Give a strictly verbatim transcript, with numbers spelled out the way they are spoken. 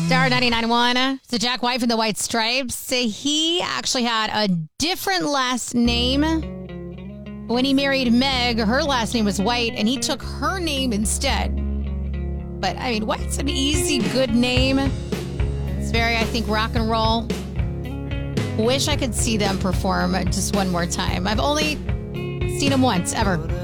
Star ninety-nine point one. So Jack White from the White Stripes, he actually had a different last name. When he married Meg, her last name was White, and he took her name instead. But, I mean, White's an easy, good name. It's very, I think, rock and roll. Wish I could see them perform just one more time. I've only seen them once, ever.